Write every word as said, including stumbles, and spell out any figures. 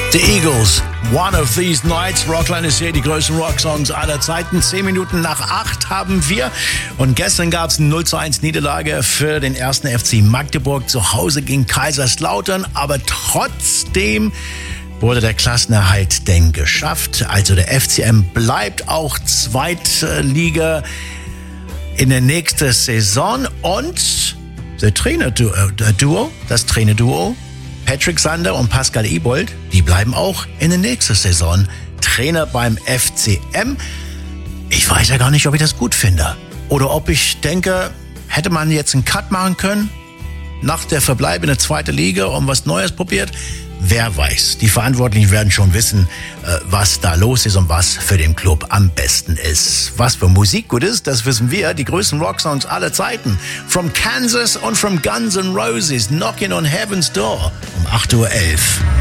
The Eagles, One of These Nights. Rockline ist hier die größten Rocksongs aller Zeiten. Zehn Minuten nach acht haben wir. Und gestern gab es eine null zu eins Niederlage für den ersten F C Magdeburg zu Hause gegen Kaiserslautern. Aber trotzdem wurde der Klassenerhalt denn geschafft. Also der F C M bleibt auch Zweitliga in der nächsten Saison. Und der Trainerduo, das Trainerduo, Patrick Sander und Pascal Ebold, die bleiben auch in der nächsten Saison Trainer beim F C M. Ich weiß ja gar nicht, ob ich das gut finde. Oder ob ich denke, hätte man jetzt einen Cut machen können nach der Verbleib in der zweiten Liga und was Neues probiert. Wer weiß. Die Verantwortlichen werden schon wissen, was da los ist und was für den Club am besten ist. Was für Musik gut ist, das wissen wir. Die größten Rocksongs aller Zeiten. From Kansas und from Guns N' Roses. Knocking on Heaven's Door um acht Uhr elf.